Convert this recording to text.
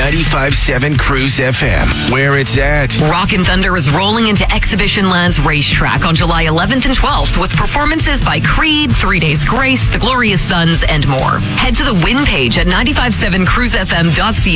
95.7 Cruise FM, where it's at. Rockin' Thunder is rolling into Exhibition Lands Racetrack on July 11th and 12th with performances by Creed, 3 Days Grace, The Glorious Sons, and more. Head to the win page at 957cruisefm.ca